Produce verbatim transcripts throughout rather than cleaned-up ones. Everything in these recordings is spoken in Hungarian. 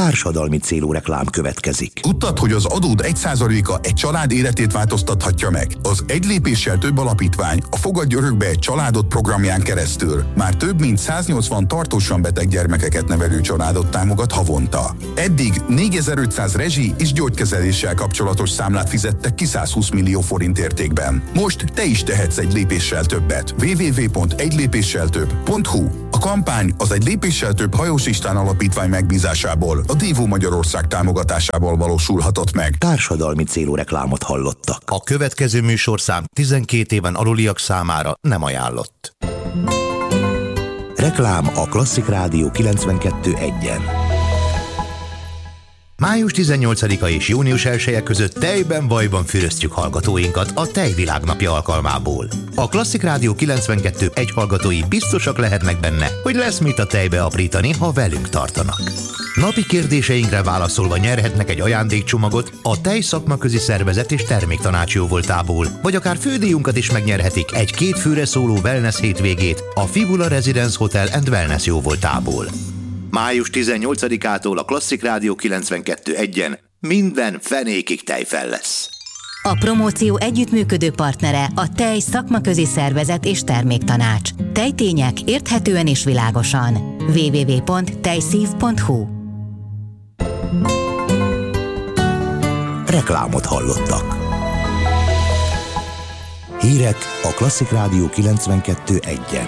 Társadalmi célú reklám következik. Tudtad, hogy az adód egy százaléka egy család életét változtathatja meg? Az Egy lépéssel több alapítvány a Fogadj örökbe egy családot programján keresztül már több mint száznyolcvan tartósan beteg gyermekeket nevelő családot támogat havonta. Eddig négyezer-ötszáz rezsi és gyógykezeléssel kapcsolatos számlát fizettek ki százhúsz millió forint értékben. Most te is tehetsz egy lépéssel többet. double-u double-u double-u pont egy lépéssel több pont hu. A kampány az Egy lépéssel több Hajós István Alapítvány megbízásából, a Dévó Magyarország támogatásával valósulhatott meg. Társadalmi célú reklámot hallottak. A következő műsorszám tizenkét éven aluliak számára nem ajánlott. Reklám a Klasszik Rádió kilencvenkettő egyen. május tizennyolcadika és június elseje között tejben bajban füröztjük hallgatóinkat a Tejvilágnapja alkalmából. A Klasszik Rádió kilencvenkettő egy hallgatói biztosak lehetnek benne, hogy lesz mit a tejbe aprítani, ha velünk tartanak. Napi kérdéseinkre válaszolva nyerhetnek egy ajándékcsomagot a Tej Szakmaközi Szervezet és Terméktanács jóvoltából, vagy akár fődíjunkat is megnyerhetik egy két főre szóló wellness hétvégét a Fibula Residence Hotel and Wellness jóvoltából. május tizennyolcadikától a Klasszik Rádió kilencvenkettő egyen minden fenékig tejfel lesz. A promóció együttműködő partnere a Tej Szakmaközi Szervezet és Terméktanács. Tejtények érthetően és világosan. double-u double-u double-u pont tejszív pont hu. Reklámot hallottak. Hírek a Klasszik Rádió kilencvenkettő egyen.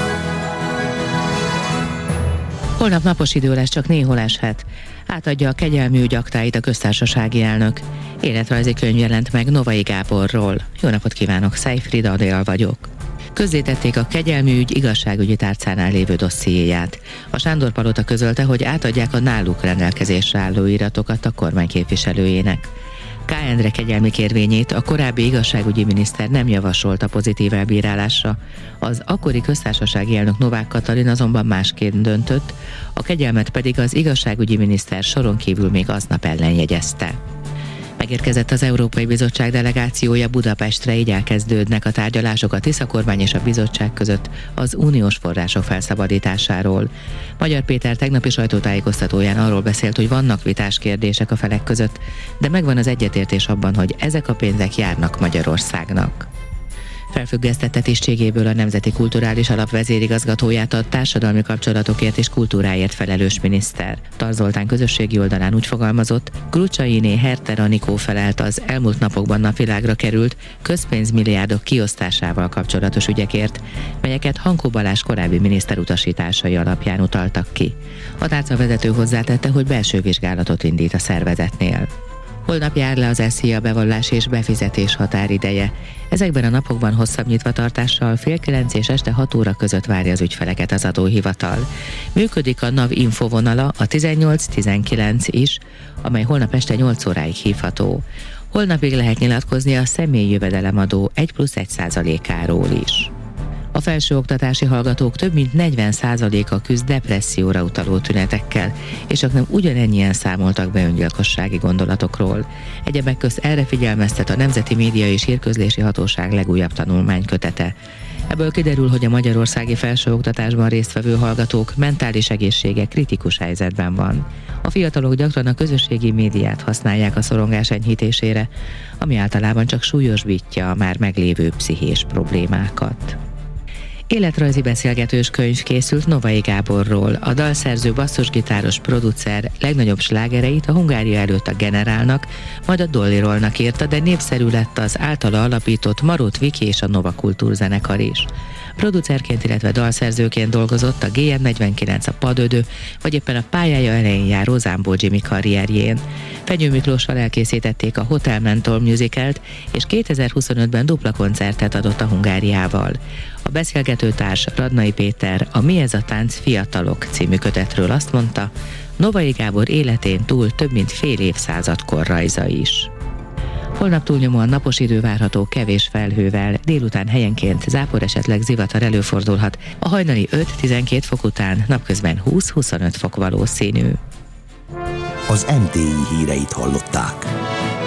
Holnap napos idő lesz, csak néhol eshet. Átadja a kegyelmi ügy aktáit a köztársasági elnök. Életrajzi könyv jelent meg Novai Gáborról. Jó napot kívánok, Szejfrid Adél vagyok. Közzétették a kegyelmi ügy igazságügyi tárcánál lévő dossziéját. A Sándor Palota közölte, hogy átadják a náluk rendelkezésre álló iratokat a kormány képviselőjének. K. Endre kegyelmi kérvényét a korábbi igazságügyi miniszter nem javasolta pozitív elbírálásra. Az akkori köztársasági elnök Novák Katalin azonban másként döntött, a kegyelmet pedig az igazságügyi miniszter soron kívül még aznap ellenjegyezte. Megérkezett az Európai Bizottság delegációja Budapestre, így elkezdődnek a tárgyalások a Tisza kormány és a bizottság között az uniós források felszabadításáról. Magyar Péter tegnapi sajtótájékoztatóján arról beszélt, hogy vannak vitás kérdések a felek között, de megvan az egyetértés abban, hogy ezek a pénzek járnak Magyarországnak. Felfüggesztette tisztségéből a Nemzeti Kulturális Alap vezérigazgatóját a társadalmi kapcsolatokért és kultúráért felelős miniszter. Tar Zoltán közösségi oldalán úgy fogalmazott, Krucsainé Herter Anikó felelt az elmúlt napokban napvilágra került közpénzmilliárdok kiosztásával kapcsolatos ügyekért, melyeket Hankó Balázs korábbi miniszter utasításai alapján utaltak ki. A tárca vezető hozzátette, hogy belső vizsgálatot indít a szervezetnél. Holnap jár le az es zé i á bevallás és befizetés határideje. Ezekben a napokban hosszabb nyitvatartással fél kilenc és este hat óra között várja az ügyfeleket az adóhivatal. Működik a NAV infovonala, a tizennyolc tizenkilenc is, amely holnap este nyolc óráig hívható. Holnapig lehet nyilatkozni a személyi jövedelemadó egy plusz egy százalékáról is. A felsőoktatási hallgatók több mint negyven százaléka küzd depresszióra utaló tünetekkel, és csak nem ugyanennyien számoltak be öngyilkossági gondolatokról. Egyebek közt erre figyelmeztet a Nemzeti Média és Hírközlési Hatóság legújabb tanulmánykötete. Ebből kiderül, hogy a magyarországi felsőoktatásban résztvevő hallgatók mentális egészsége kritikus helyzetben van. A fiatalok gyakran a közösségi médiát használják a szorongás enyhítésére, ami általában csak súlyosbítja a már meglévő pszichés problémákat. Életrajzi beszélgetős könyv készült Novai Gáborról. A dalszerző, basszusgitáros, producer legnagyobb slágereit a Hungária előtt a Generálnak, majd a Dolly Rollnak írta, de népszerű lett az általa alapított Marót Viki és a Nova Kultúrzenekar is. Producerként, illetve dalszerzőként dolgozott a gé em negyvenkilenc, a Padödő, vagy éppen a pályája elején járó Zámbó Jimmy karrierjén. Fenyő Miklóssal elkészítették a Hotel Mentor musicalt, és kétezer-huszonötben dupla koncertet adott a Hungáriával. A beszélgetőtárs Radnai Péter a Mi ez a tánc fiatalok című kötetről azt mondta, Novai Gábor életén túl több mint fél évszázad korrajza is. Holnap túlnyomóan napos idő várható kevés felhővel, délután helyenként zápor, esetleg zivatar előfordulhat, a hajnali öt-tizenkét fok után napközben húsz-huszonöt fok valószínű. Az em té i híreit hallották.